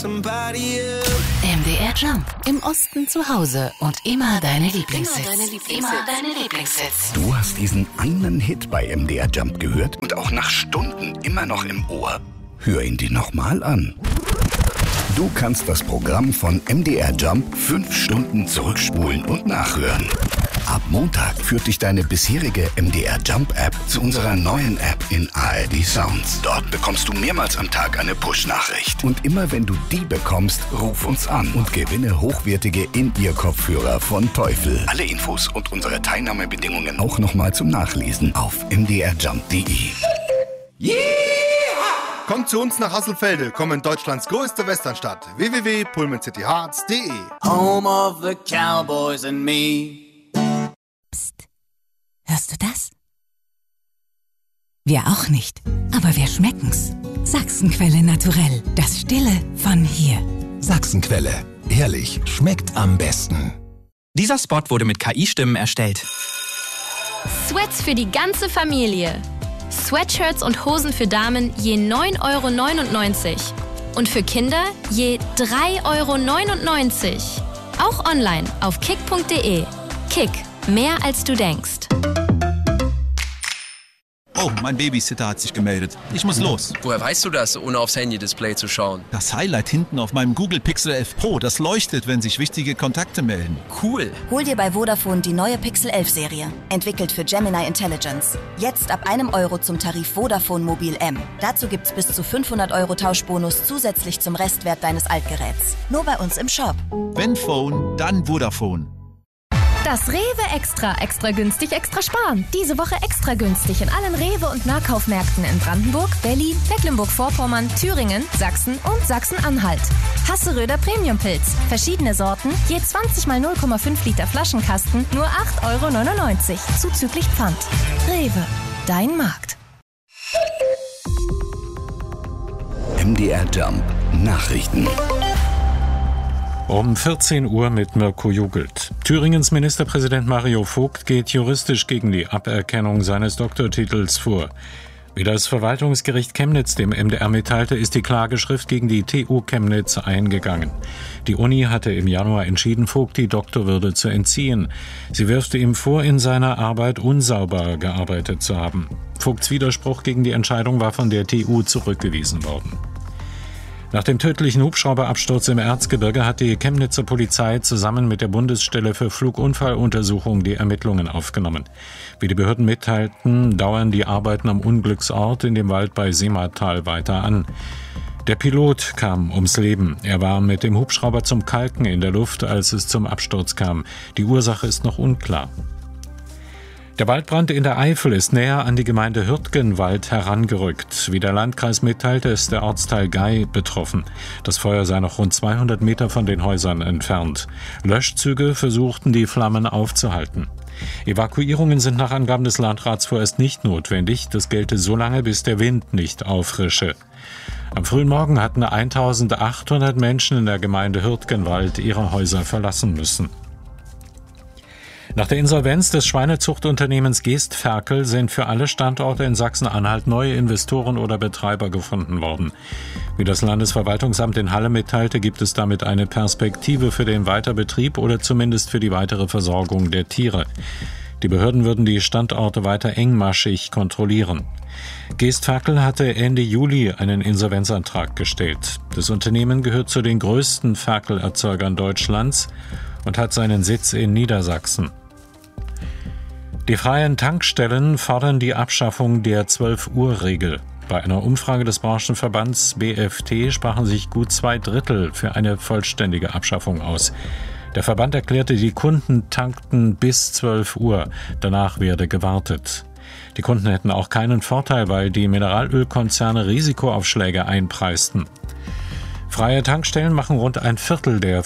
MDR Jump. Im Osten zu Hause und immer deine Lieblingshits. Du hast diesen einen Hit bei MDR Jump gehört und auch nach Stunden immer noch im Ohr. Hör ihn dir nochmal an. Du kannst das Programm von MDR Jump 5 Stunden zurückspulen und nachhören. Ab Montag führt dich deine bisherige MDR Jump App zu unserer neuen App in ARD Sounds. Dort bekommst du mehrmals am Tag eine Push-Nachricht. Und immer wenn du die bekommst, ruf uns an und gewinne hochwertige In-Ear-Kopfhörer von Teufel. Alle Infos und unsere Teilnahmebedingungen auch nochmal zum Nachlesen auf mdrjump.de. Yeah! Kommt zu uns nach Hasselfelde, komm in Deutschlands größte Westernstadt. www.pullmancityhearts.de. Home of the Cowboys and me. Psst. Hörst du das? Wir auch nicht, aber wir schmecken's. Sachsenquelle naturell, das Stille von hier. Sachsenquelle, ehrlich, schmeckt am besten. Dieser Spot wurde mit KI-Stimmen erstellt. Sweats für die ganze Familie. Sweatshirts und Hosen für Damen je 9,99 € und für Kinder je 3,99 €. Auch online auf kick.de. Kick, mehr als du denkst. Oh, mein Babysitter hat sich gemeldet. Ich muss los. Woher weißt du das, ohne aufs Handy-Display zu schauen? Das Highlight hinten auf meinem Google Pixel 11 Pro, das leuchtet, wenn sich wichtige Kontakte melden. Cool. Hol dir bei Vodafone die neue Pixel 11 Serie. Entwickelt für Gemini Intelligence. Jetzt ab €1 zum Tarif Vodafone Mobil M. Dazu gibt's bis zu 500 € Tauschbonus zusätzlich zum Restwert deines Altgeräts. Nur bei uns im Shop. Wenn Phone, dann Vodafone. Das Rewe Extra. Extra günstig, extra sparen. Diese Woche extra günstig in allen Rewe- und Nahkaufmärkten in Brandenburg, Berlin, Mecklenburg-Vorpommern, Thüringen, Sachsen und Sachsen-Anhalt. Hasseröder Premium-Pilz. Verschiedene Sorten, je 20 mal 0,5 Liter Flaschenkasten, nur 8,99 € zuzüglich Pfand. Rewe, dein Markt. MDR Jump Nachrichten. Um 14 Uhr mit Mirko Jugelt. Thüringens Ministerpräsident Mario Vogt geht juristisch gegen die Aberkennung seines Doktortitels vor. Wie das Verwaltungsgericht Chemnitz dem MDR mitteilte, ist die Klageschrift gegen die TU Chemnitz eingegangen. Die Uni hatte im Januar entschieden, Vogt die Doktorwürde zu entziehen. Sie wirft ihm vor, in seiner Arbeit unsauber gearbeitet zu haben. Vogts Widerspruch gegen die Entscheidung war von der TU zurückgewiesen worden. Nach dem tödlichen Hubschrauberabsturz im Erzgebirge hat die Chemnitzer Polizei zusammen mit der Bundesstelle für Flugunfalluntersuchung die Ermittlungen aufgenommen. Wie die Behörden mitteilten, dauern die Arbeiten am Unglücksort in dem Wald bei Seematal weiter an. Der Pilot kam ums Leben. Er war mit dem Hubschrauber zum Kalken in der Luft, als es zum Absturz kam. Die Ursache ist noch unklar. Der Waldbrand in der Eifel ist näher an die Gemeinde Hürtgenwald herangerückt. Wie der Landkreis mitteilte, ist der Ortsteil Gei betroffen. Das Feuer sei noch rund 200 Meter von den Häusern entfernt. Löschzüge versuchten, die Flammen aufzuhalten. Evakuierungen sind nach Angaben des Landrats vorerst nicht notwendig. Das gelte so lange, bis der Wind nicht auffrische. Am frühen Morgen hatten 1800 Menschen in der Gemeinde Hürtgenwald ihre Häuser verlassen müssen. Nach der Insolvenz des Schweinezuchtunternehmens Geest Ferkel sind für alle Standorte in Sachsen-Anhalt neue Investoren oder Betreiber gefunden worden. Wie das Landesverwaltungsamt in Halle mitteilte, gibt es damit eine Perspektive für den Weiterbetrieb oder zumindest für die weitere Versorgung der Tiere. Die Behörden würden die Standorte weiter engmaschig kontrollieren. Geest Ferkel hatte Ende Juli einen Insolvenzantrag gestellt. Das Unternehmen gehört zu den größten Ferkelerzeugern Deutschlands und hat seinen Sitz in Niedersachsen. Die freien Tankstellen fordern die Abschaffung der 12-Uhr-Regel. Bei einer Umfrage des Branchenverbands BFT sprachen sich gut 2/3 für eine vollständige Abschaffung aus. Der Verband erklärte, die Kunden tankten bis 12 Uhr. Danach werde gewartet. Die Kunden hätten auch keinen Vorteil, weil die Mineralölkonzerne Risikoaufschläge einpreisten. Freie Tankstellen machen rund 1/4 der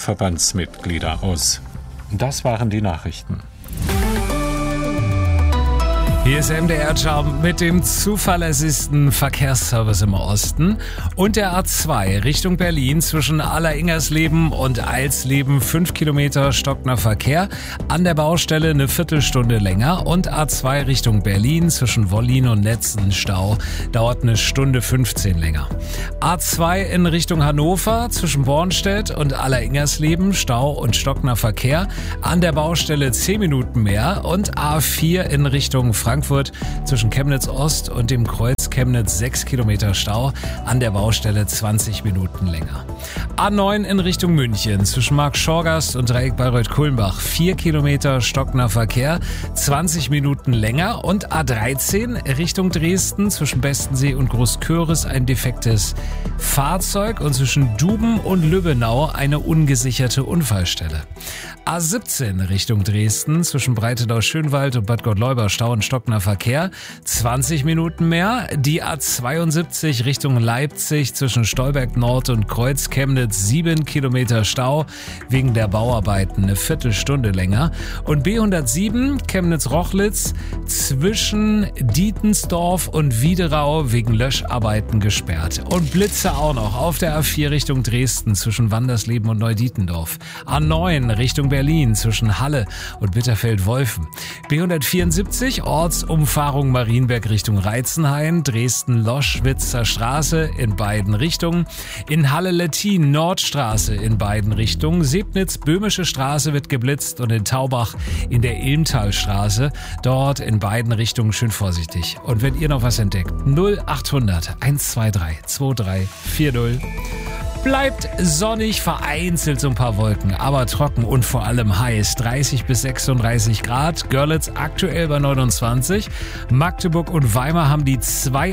Verbandsmitglieder aus. Das waren die Nachrichten. Hier ist MDR Jump mit dem zuverlässigsten Verkehrsservice im Osten und der A2 Richtung Berlin zwischen Aller-Ingersleben und Alsleben 5 Kilometer stockender Verkehr, an der Baustelle eine Viertelstunde länger und A2 Richtung Berlin zwischen Wollin und Netzen Stau, dauert eine Stunde 15 länger. A2 in Richtung Hannover zwischen Bornstedt und Aller-Ingersleben Stau und stockender Verkehr, an der Baustelle 10 Minuten mehr und A4 in Richtung Frankfurt zwischen Chemnitz Ost und dem Kreuz Chemnitz 6 Kilometer Stau, an der Baustelle 20 Minuten länger. A9 in Richtung München zwischen Marktschorgast und Dreieck Bayreuth-Kulmbach 4 Kilometer stockender Verkehr, 20 Minuten länger und A13 Richtung Dresden zwischen Bestensee und Großköris ein defektes Fahrzeug und zwischen Duben und Lübbenau eine ungesicherte Unfallstelle. A17 Richtung Dresden zwischen Breitenau-Schönwald und Bad Gottleuba Stau und stockender Verkehr, 20 Minuten mehr. Die A72 Richtung Leipzig zwischen Stolberg Nord und Kreuz Chemnitz 7 Kilometer Stau, wegen der Bauarbeiten eine Viertelstunde länger. Und B107 Chemnitz-Rochlitz zwischen Dietensdorf und Wiederau wegen Löscharbeiten gesperrt. Und Blitze auch noch auf der A4 Richtung Dresden zwischen Wandersleben und Neudietendorf. A9 Richtung Berlin zwischen Halle und Bitterfeld-Wolfen. B174 Ortsumfahrung Marienberg Richtung Reitzenhain, Dresden-Loschwitzer Straße in beiden Richtungen. In Halle-Lettin Nordstraße in beiden Richtungen. Sebnitz-Böhmische Straße wird geblitzt und in Taubach in der Ilmtalstraße. Dort in beiden Richtungen schön vorsichtig. Und wenn ihr noch was entdeckt, 0800 123 2340. Bleibt sonnig, vereinzelt so ein paar Wolken, aber trocken und vor allem heiß. 30 bis 36 Grad. Görlitz aktuell bei 29. Magdeburg und Weimar haben die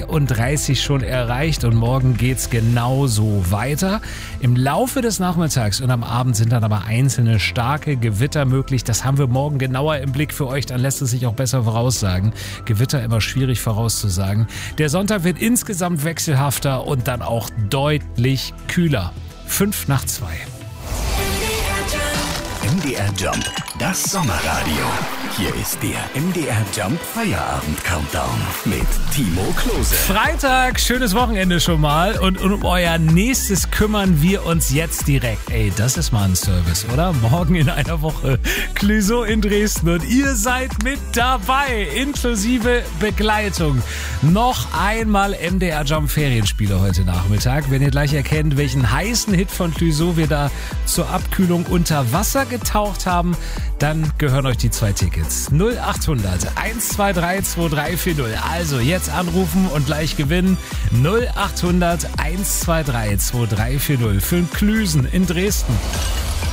32 schon erreicht und morgen geht's genauso weiter. Im Laufe des Nachmittags und am Abend sind dann aber einzelne starke Gewitter möglich. Das haben wir morgen genauer im Blick für euch, dann lässt es sich auch besser voraussagen. Gewitter immer schwierig vorauszusagen. Der Sonntag wird insgesamt wechselhafter und dann auch deutlich kühler. 5 nach 2. MDR Jump, das Sommerradio. Hier ist der MDR Jump Feierabend Countdown mit Timo Klose. Freitag, schönes Wochenende schon mal und um euer nächstes kümmern wir uns jetzt direkt. Ey, das ist mal ein Service, oder? Morgen in einer Woche Clouseau in Dresden und ihr seid mit dabei, inklusive Begleitung. Noch einmal MDR Jump Ferienspiele heute Nachmittag. Wenn ihr gleich erkennt, welchen heißen Hit von Clouseau wir da zur Abkühlung unter Wasser getaucht haben, dann gehören euch die 2 Tickets. 0800 123 2340. Also jetzt anrufen und gleich gewinnen. 0800 123 2340 für den Klüsen in Dresden.